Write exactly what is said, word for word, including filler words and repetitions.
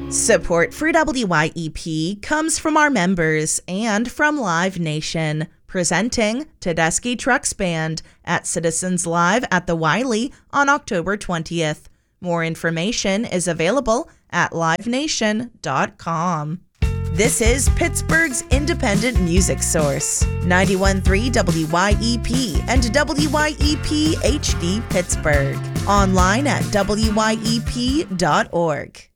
Support for W Y E P comes from our members and from Live Nation, presenting Tedeschi Trucks Band at Citizens Live at the Wiley on October twentieth. More information is available at live nation dot com. This is Pittsburgh's independent music source, ninety-one point three W Y E P and W Y E P H D Pittsburgh. Online at W Y E P dot org.